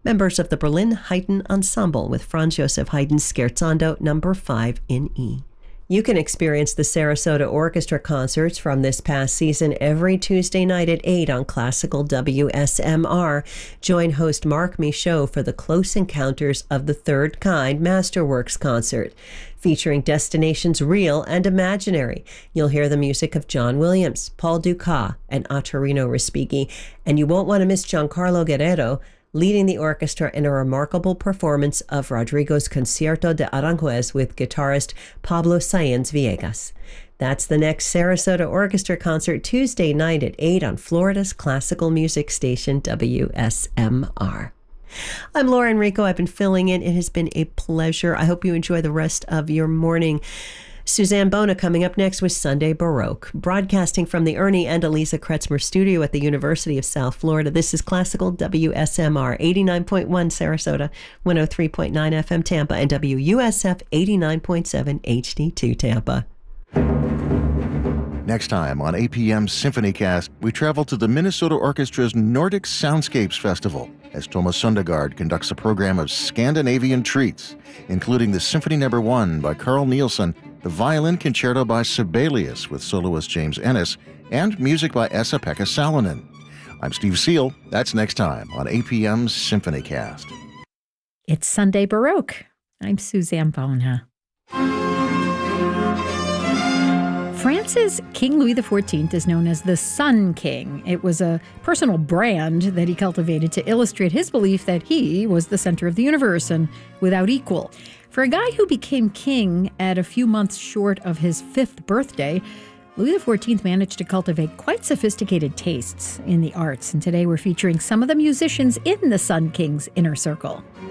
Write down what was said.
members of the Berlin Haydn Ensemble with Franz Joseph Haydn's Scherzando No. 5 in E. You can experience the Sarasota Orchestra concerts from this past season every Tuesday night at 8 on Classical WSMR. Join host Mark Michaud for the Close Encounters of the Third Kind Masterworks concert, featuring destinations real and imaginary. You'll hear the music of John Williams, Paul Dukas, and Ottorino Respighi, and you won't want to miss Giancarlo Guerrero leading the orchestra in a remarkable performance of Rodrigo's Concierto de Aranjuez with guitarist Pablo Sáenz Villegas. That's the next Sarasota Orchestra concert Tuesday night at 8 on Florida's classical music station WSMR. I'm Laura Enrico. I've been filling in. It has been a pleasure. I hope you enjoy the rest of your morning. Suzanne Bona coming up next with Sunday Baroque. Broadcasting from the Ernie and Eliza Kretzmer studio at the University of South Florida, this is Classical WSMR 89.1 Sarasota, 103.9 FM Tampa, and WUSF 89.7 HD2 Tampa. Next time on APM's SymphonyCast, we travel to the Minnesota Orchestra's Nordic Soundscapes Festival as Thomas Sundegard conducts a program of Scandinavian treats, including the Symphony No. 1 by Carl Nielsen, the Violin Concerto by Sibelius with soloist James Ennis, and music by Esa-Pekka Salonen. I'm Steve Seal. That's next time on APM's SymphonyCast. It's Sunday Baroque. I'm Suzanne Bona. France's King Louis XIV is known as the Sun King. It was a personal brand that he cultivated to illustrate his belief that he was the center of the universe and without equal. For a guy who became king at a few months short of his 5th birthday, Louis XIV managed to cultivate quite sophisticated tastes in the arts. And today we're featuring some of the musicians in the Sun King's inner circle.